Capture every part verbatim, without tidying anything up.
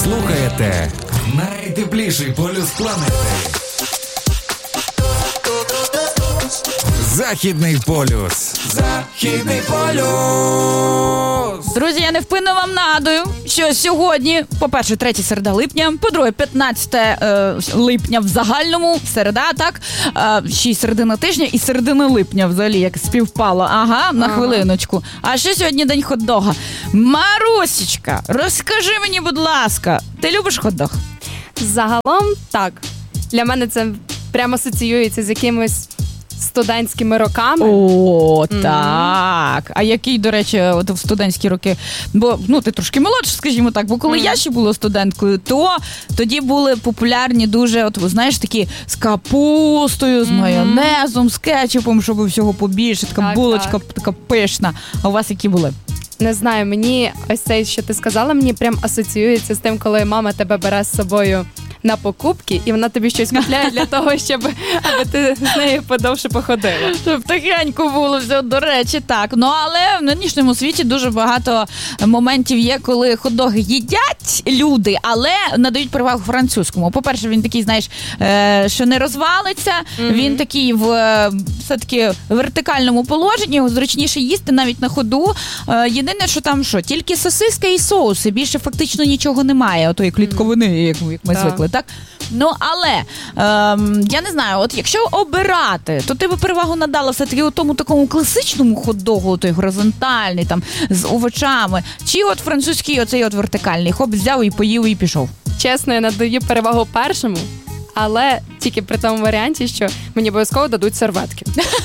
слухаєте найтепліший полюс планети. Західний полюс. Західний полюс. Друзі, я невпинно вам нагадую, що сьогодні, по-перше, третя середа липня, по-друге, п'ятнадцяте е, липня в загальному, середа, так, е, ще й середина тижня і середина липня взагалі, як співпало. Ага, на ага. хвилиночку. А ще сьогодні день хот-дога. Марусечка, розкажи мені, будь ласка, ти любиш хот-дог? Загалом, так. Для мене це прямо асоціюється з якимось студентськими роками. О, mm-hmm. так. А який, до речі, от в студентські роки, бо, ну, ти трошки молодша, скажімо так, бо коли mm-hmm. я ще була студенткою, то тоді були популярні дуже, от, знаєш, такі з капустою, з mm-hmm. майонезом, з кетчупом, щоб всього побільше, така так, булочка, так. така пишна. А у вас які були? Не знаю, мені ось це, що ти сказала, мені прям асоціюється з тим, коли мама тебе бере з собою на покупки, і вона тобі щось купляє для того, щоб аби ти з нею подовше походила. Щоб тихенько було все, до речі, так. Ну, але в нинішньому світі дуже багато моментів є, коли хот-доги їдять люди, але надають перевагу французькому. По-перше, він такий, знаєш, що не розвалиться, mm-hmm. він такий в все-таки вертикальному положенні, його зручніше їсти навіть на ходу. Єдине, що там що, тільки сосиска і соуси, більше фактично нічого немає, отої клітковини, як ми звикли. Так? Ну, але, ем, я не знаю, от якщо обирати, то ти би перевагу надала все-таки у тому такому класичному хот-догу, той горизонтальний, там, з овочами, чи от французький оцей от вертикальний, хоп, взяв і поїв і пішов? Чесно, я надаю перевагу першому, але тільки при тому варіанті, що мені обов'язково дадуть серветки.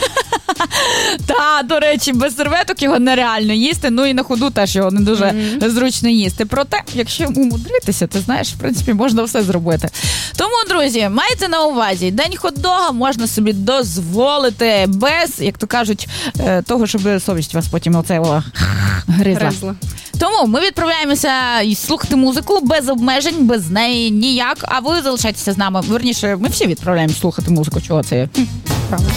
Та, до речі, без серветок його нереально їсти, ну і на ходу теж його не дуже mm-hmm. зручно їсти. Проте, якщо умудритися, ти знаєш, в принципі, можна все зробити. Тому, друзі, майте на увазі, день хот-дога можна собі дозволити без, як то кажуть, того, щоб совість вас потім оце гризла. Гризла. Тому ми відправляємося слухати музику без обмежень, без неї ніяк, а ви залишайтеся з нами. Верніше, ми всі відправляємося слухати музику, чого це є.